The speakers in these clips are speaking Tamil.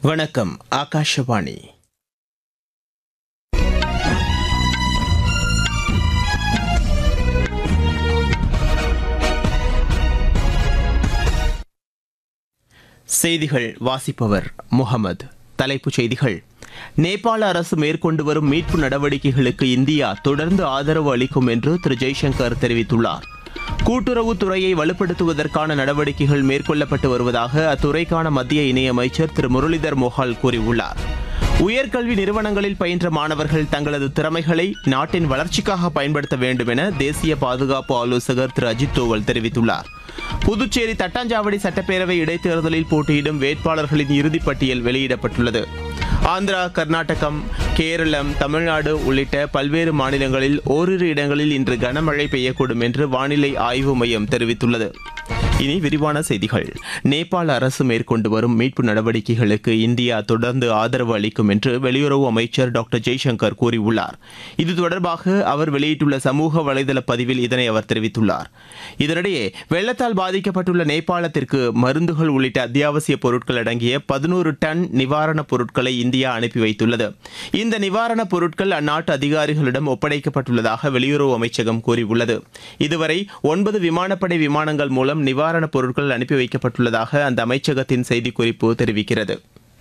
வணக்கம். ஆகாஷவாணி. செய்திகள் வாசிப்பவர் முகமது. தலைப்புச் செய்திகள்: நேபாள அரசு மேற்கொண்டு வரும் மீட்பு நடவடிக்கைகளுக்கு இந்தியா தொடர்ந்து ஆதரவு அளிக்கும் என்று திரு ஜெய்சங்கர் தெரிவித்துள்ளார். கூட்டுறவுத்துறையை வலுப்படுத்துவதற்கான நடவடிக்கைகள் மேற்கொள்ளப்பட்டு வருவதாக அத்துறைக்கான மத்திய இணையமைச்சர் திரு முரளிதர் மோஹால் கூறியுள்ளார். உயர்கல்வி நிறுவனங்களில் பயின்ற மாணவர்கள் தங்களது திறமைகளை நாட்டின் வளர்ச்சிக்காக பயன்படுத்த வேண்டும் என தேசிய பாதுகாப்பு ஆலோசகர் திரு அஜித் தோவல் தெரிவித்துள்ளார். புதுச்சேரி தட்டாஞ்சாவடி சட்டப்பேரவை இடைத்தேர்தலில் போட்டியிடும் வேட்பாளர்களின் இறுதிப் பட்டியல் வெளியிடப்பட்டுள்ளது. ஆந்திரா, கர்நாடகம், கேரளம், தமிழ்நாடு உள்ளிட்ட பல்வேறு மாநிலங்களில் ஓரிரு இடங்களில் இன்று கனமழை பெய்யக்கூடும் என்று வானிலை ஆய்வு மையம் தெரிவித்துள்ளது. இனி விரிவான செய்திகள். நேபாள அரசு மேற்கொண்டு வரும் மீட்பு நடவடிக்கைகளுக்கு இந்தியா தொடர்ந்து ஆதரவு அளிக்கும் என்று வெளியுறவு அமைச்சர் டாக்டர் ஜெய்சங்கர் கூறியுள்ளார். இது தொடர்பாக அவர் வெளியிட்டுள்ள சமூக வலைதள பதிவில் இதனை அவர் தெரிவித்துள்ளார். இதனிடையே வெள்ளத்தால் பாதிக்கப்பட்டுள்ள நேபாளத்திற்கு மருந்துகள் உள்ளிட்ட அத்தியாவசிய பொருட்கள் அடங்கிய 11 டன் நிவாரணப் பொருட்களை இந்தியா அனுப்பி வைத்துள்ளது. இந்த நிவாரணப் பொருட்கள் அந்நாட்டு அதிகாரிகளிடம் ஒப்படைக்கப்பட்டுள்ளதாக வெளியுறவு அமைச்சகம் கூறியுள்ளது. இதுவரை 9 விமானப்படை விமானங்கள் மூலம் நிவாரணப் பொருட்கள் அனுப்பி வைக்கப்பட்டுள்ளதாக அந்த அமைச்சகத்தின் செய்திக்குறிப்பு தெரிவிக்கிறது.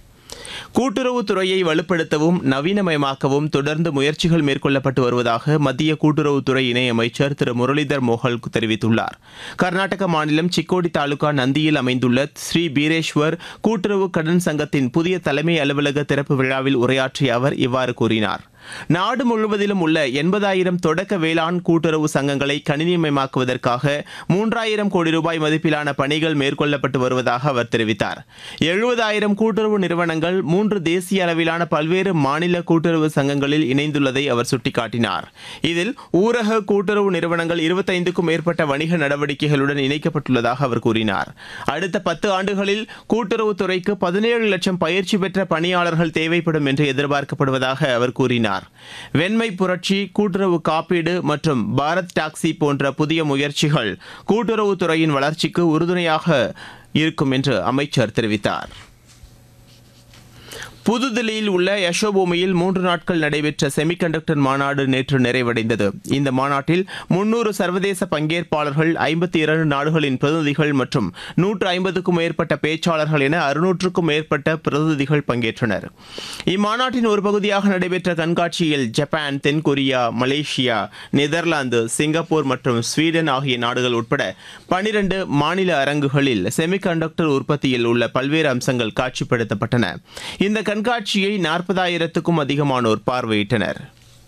கூட்டுறவுத்துறையை வலுப்படுத்தவும் நவீனமயமாக்கவும் தொடர்ந்து முயற்சிகள் மேற்கொள்ளப்பட்டு வருவதாக மத்திய கூட்டுறவுத்துறை இணையமைச்சர் திரு முரளிதர் மோஹல் தெரிவித்துள்ளார். கர்நாடக மாநிலம் சிக்கோடி தாலுகா நந்தியில் அமைந்துள்ள ஸ்ரீ பீரேஸ்வர் கூட்டுறவு கடன் சங்கத்தின் புதிய தலைமை அலுவலக திறப்பு விழாவில் உரையாற்றிய அவர் இவ்வாறு கூறினார். நாடு முழுவதிலும் உள்ள 80,000 தொடக்க வேளாண் கூட்டுறவு சங்கங்களை கணினிமயமாக்குவதற்காக 3,000 கோடி ரூபாய் மதிப்பிலான பணிகள் மேற்கொள்ளப்பட்டு வருவதாக அவர் தெரிவித்தார். 70,000 கூட்டுறவு நிறுவனங்கள் 3 தேசிய அளவிலான பல்வேறு மாநில கூட்டுறவு சங்கங்களில் இணைந்துள்ளதை அவர் சுட்டிக்காட்டினார். இதில் ஊரக கூட்டுறவு நிறுவனங்கள் 25க்கும் மேற்பட்ட வணிக நடவடிக்கைகளுடன் இணைக்கப்பட்டுள்ளதாக அவர் கூறினார். அடுத்த 10 ஆண்டுகளில் கூட்டுறவுத்துறைக்கு 17 லட்சம் பயிற்சி பெற்ற பணியாளர்கள் தேவைப்படும் என்று எதிர்பார்க்கப்படுவதாக அவர் கூறினார். வெண்மை புரட்சி, கூட்டுறவு காப்பீடு மற்றும் பாரத் டாக்ஸி போன்ற புதிய முயற்சிகள் கூட்டுறவுத்துறையின் வளர்ச்சிக்கு உறுதுணையாக இருக்கும் என்று அமைச்சர் தெரிவித்தார். புதுதில்லியில் உள்ள யசோபூமியில் 3 நாட்கள் நடைபெற்ற செமிகண்டக்டர் மாநாடு நேற்று நிறைவடைந்தது. இந்த மாநாட்டில் 300 சர்வதேச பங்கேற்பாளர்கள், 52 நாடுகளின் பிரதிநிதிகள் மற்றும் 150க்கும் மேற்பட்ட பேச்சாளர்கள் என 600க்கும் மேற்பட்ட பிரதிநிதிகள் பங்கேற்றனர். இம்மாநாட்டின் ஒரு பகுதியாக நடைபெற்ற கண்காட்சியில் ஜப்பான், தென்கொரியா, மலேசியா, நெதர்லாந்து, சிங்கப்பூர் மற்றும் ஸ்வீடன் ஆகிய நாடுகள் உட்பட 12 மாநில அரங்குகளில் செமிகண்டக்டர் உற்பத்தியில் உள்ள பல்வேறு அம்சங்கள் காட்சிப்படுத்தப்பட்டன. இந்த கண்காட்சியை 40,000க்கும் அதிகமானோர் பார்வையிட்டனர்.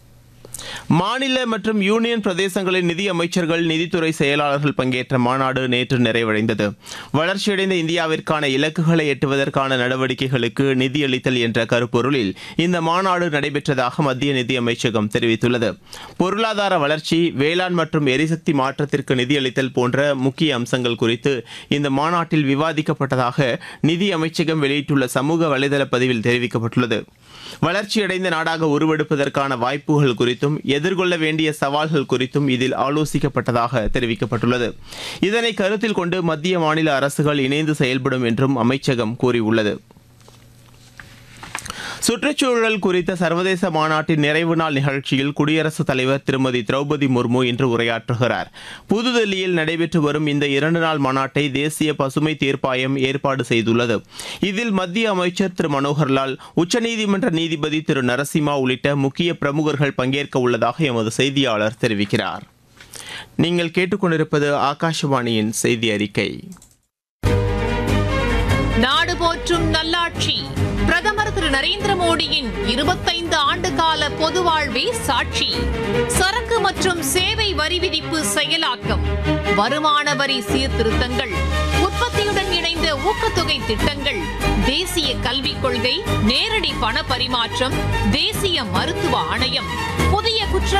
மாநில மற்றும் யூனியன் பிரதேசங்களின் நிதி அமைச்சர்கள், நிதித்துறை செயலாளர்கள் பங்கேற்ற மாநாடு நேற்று நிறைவடைந்தது. வளர்ச்சியடைந்த இந்தியாவிற்கான இலக்குகளை எட்டுவதற்கான நடவடிக்கைகளுக்கு நிதியளித்தல் என்ற கருப்பொருளில் இந்த மாநாடு நடைபெற்றதாக மத்திய நிதி அமைச்சகம் தெரிவித்துள்ளது. பொருளாதார வளர்ச்சி, வேளாண் மற்றும் எரிசக்தி மாற்றத்திற்கு நிதியளித்தல் போன்ற முக்கிய அம்சங்கள் குறித்து இந்த மாநாட்டில் விவாதிக்கப்பட்டதாக நிதி அமைச்சகம் வெளியிட்டுள்ள சமூக வலைதள பதிவில் தெரிவிக்கப்பட்டுள்ளது. வளர்ச்சியடைந்த நாடாக உருவெடுப்பதற்கான வாய்ப்புகள் குறித்தும் எதிர்கொள்ள வேண்டிய சவால்கள் குறித்தும் இதில் ஆலோசிக்கப்பட்டதாக தெரிவிக்கப்பட்டுள்ளது. இதனை கருத்தில் கொண்டு மத்திய மாநில அரசுகள் இணைந்து செயல்படும் என்றும் அமைச்சகம் கூறியுள்ளது. சுற்றுச்சூழல் குறித்த சர்வதேச மாநாட்டின் நிறைவு நாள் நிகழ்ச்சியில் குடியரசுத் தலைவர் திருமதி திரௌபதி முர்மு இன்று உரையாற்றுகிறார். புதுதில்லியில் நடைபெற்று வரும் இந்த 2 நாள் மாநாட்டை தேசிய பசுமை தீர்ப்பாயம் ஏற்பாடு செய்துள்ளது. இதில் மத்திய அமைச்சர் திரு மனோகர்லால், உச்சநீதிமன்ற நீதிபதி திரு நரசிம்மா உள்ளிட்ட முக்கிய பிரமுகர்கள் பங்கேற்க உள்ளதாக எமது செய்தியாளர் தெரிவிக்கிறார். நீங்கள் கேட்டுக்கொண்டிருப்பது ஆகாஷவாணியின் செய்தி அறிக்கை. நாடு போற்றும் நல்லாட்சி. பிரதமர் திரு நரேந்திர மோடியின் 25 ஆண்டு கால பொது வாழ்வே சாட்சி. சரக்கு மற்றும் சேவை வரி விதிப்பு செயலாக்கம், வருமான வரி சீர்திருத்தங்கள், உற்பத்தியுடன் இணைந்த ஊக்கத்தொகை திட்டங்கள், தேசிய கல்விக் கொள்கை, நேரடி பண பரிமாற்றம், தேசிய மருத்துவ ஆணையம், புதிய குற்ற